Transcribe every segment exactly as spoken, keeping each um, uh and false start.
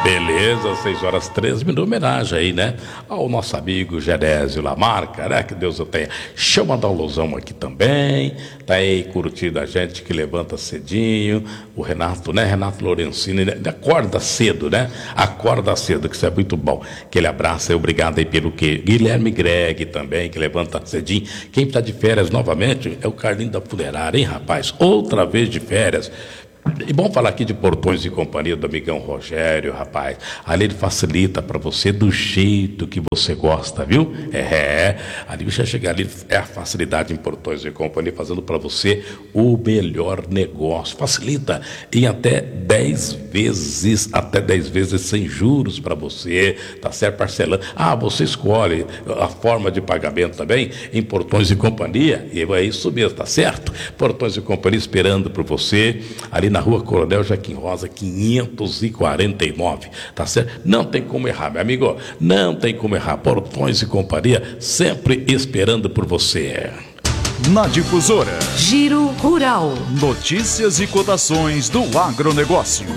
Beleza, seis horas treze minutos, homenagem aí, né? Ao nosso amigo Genésio Lamarca, né? Que Deus o tenha. Deixa eu mandar um alusão aqui também. Tá aí curtindo a gente que levanta cedinho. O Renato, né? Renato Lorenzini, né? Acorda cedo, né? Acorda cedo, que isso é muito bom. Aquele abraço aí, obrigado aí pelo quê? Guilherme Greg também, que levanta cedinho. Quem está de férias novamente é o Carlinho da Funerária, hein, rapaz? Outra vez de férias. E bom falar aqui de Portões e Companhia do amigão Rogério, rapaz. Ali ele facilita para você do jeito que você gosta, viu? É, ali você chegar ali, é a facilidade em Portões e Companhia, fazendo para você o melhor negócio. Facilita em até dez vezes, até dez vezes sem juros para você, tá certo? Parcelando. Ah, você escolhe a forma de pagamento também em Portões e Companhia, e é isso mesmo, tá certo? Portões e Companhia esperando por você, ali na na Rua Coronel Joaquim Rosa, quinhentos e quarenta e nove, tá certo? Não tem como errar, meu amigo, não tem como errar. Portões e Companhia, sempre esperando por você. Na Difusora, Giro Rural, notícias e cotações do agronegócio.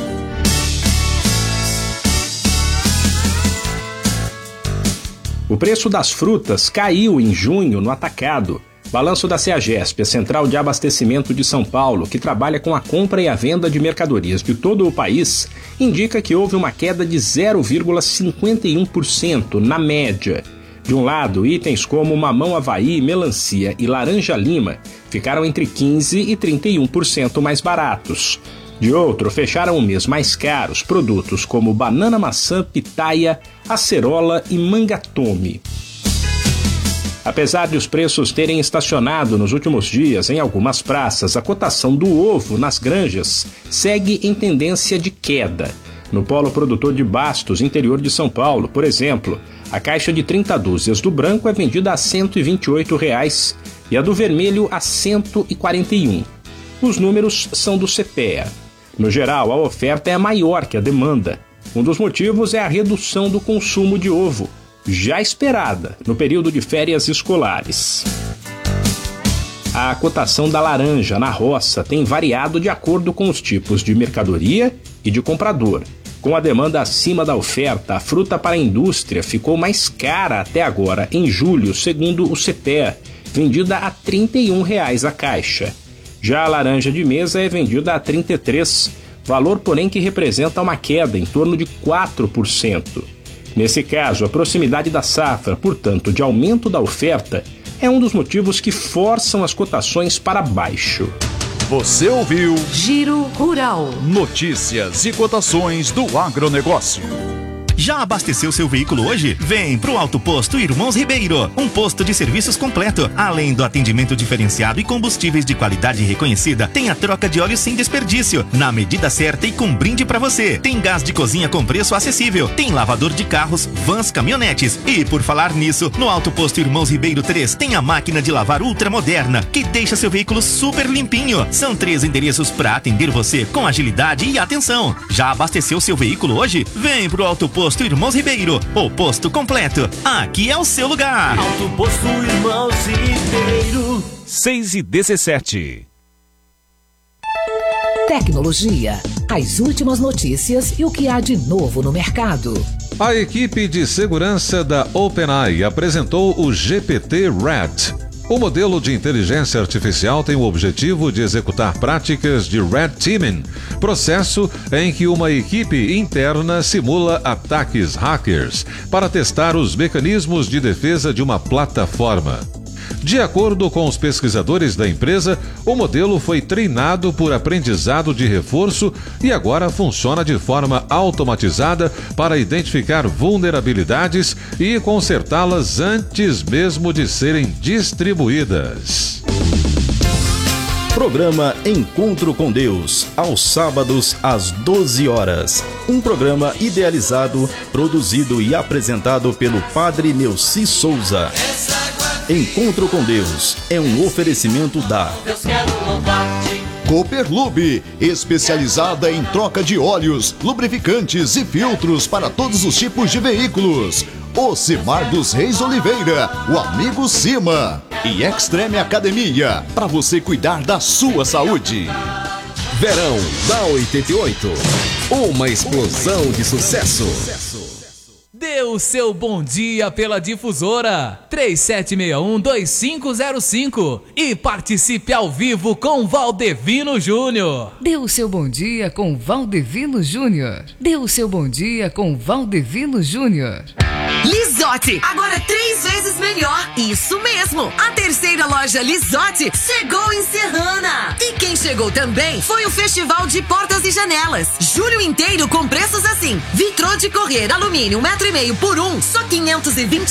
O preço das frutas caiu em junho no atacado. Balanço da CEAGESP, a Central de Abastecimento de São Paulo, que trabalha com a compra e a venda de mercadorias de todo o país, indica que houve uma queda de zero vírgula cinquenta e um por cento na média. De um lado, itens como mamão Havaí, melancia e laranja lima ficaram entre quinze por cento e trinta e um por cento mais baratos. De outro, fecharam o mês mais caros produtos como banana maçã, pitaia, acerola e mangatome. Apesar de os preços terem estacionado nos últimos dias em algumas praças, a cotação do ovo nas granjas segue em tendência de queda. No polo produtor de Bastos, interior de São Paulo, por exemplo, a caixa de trinta dúzias do branco é vendida a cento e vinte e oito reais e a do vermelho a cento e quarenta e um. Os números são do CEPEA. No geral, a oferta é maior que a demanda. Um dos motivos é a redução do consumo de ovo, já esperada no período de férias escolares. A cotação da laranja na roça tem variado de acordo com os tipos de mercadoria e de comprador. Com a demanda acima da oferta, a fruta para a indústria ficou mais cara até agora, em julho, segundo o CEPEA, vendida a trinta e um reais a caixa. Já a laranja de mesa é vendida a trinta e três reais, valor porém que representa uma queda em torno de quatro por cento. Nesse caso, a proximidade da safra, portanto, de aumento da oferta, é um dos motivos que forçam as cotações para baixo. Você ouviu Giro Rural, notícias e cotações do agronegócio. Já abasteceu seu veículo hoje? Vem pro Auto Posto Irmãos Ribeiro, um posto de serviços completo. Além do atendimento diferenciado e combustíveis de qualidade reconhecida, tem a troca de óleo sem desperdício, na medida certa e com brinde pra você. Tem gás de cozinha com preço acessível, tem lavador de carros, vans, caminhonetes. E por falar nisso, no Auto Posto Irmãos Ribeiro três tem a máquina de lavar ultramoderna, que deixa seu veículo super limpinho. São três endereços pra atender você com agilidade e atenção. Já abasteceu seu veículo hoje? Vem pro Auto Posto Irmãos Ribeiro, o posto completo. Aqui é o seu lugar. Auto Posto Irmãos Ribeiro. seis e dezessete. Tecnologia, as últimas notícias e o que há de novo no mercado. A equipe de segurança da OpenAI apresentou o G P T Red. O modelo de inteligência artificial tem o objetivo de executar práticas de Red Teaming, processo em que uma equipe interna simula ataques hackers para testar os mecanismos de defesa de uma plataforma. De acordo com os pesquisadores da empresa, o modelo foi treinado por aprendizado de reforço e agora funciona de forma automatizada para identificar vulnerabilidades e consertá-las antes mesmo de serem distribuídas. Programa Encontro com Deus, aos sábados às doze horas. Um programa idealizado, produzido e apresentado pelo Padre Neuci Souza. Encontro com Deus é um oferecimento da Cooperlube, especializada em troca de óleos, lubrificantes e filtros para todos os tipos de veículos. Ocimar dos Reis Oliveira, o amigo Cima. E Extreme Academia, para você cuidar da sua saúde. Verão da oitenta e oito. Uma explosão de sucesso. Dê o seu bom dia pela difusora três sete seis um, dois cinco zero cinco e participe ao vivo com Valdevino Júnior. Dê o seu bom dia com Valdevino Júnior. Dê o seu bom dia com Valdevino Júnior. Lisotti, agora três vezes melhor. Isso mesmo. A terceira loja Lisotti chegou em Serrana. E quem chegou também foi o Festival de Portas e Janelas. Julho inteiro com preços assim. Vitrô de correr alumínio um metro e meio por um, só quinhentos e vinte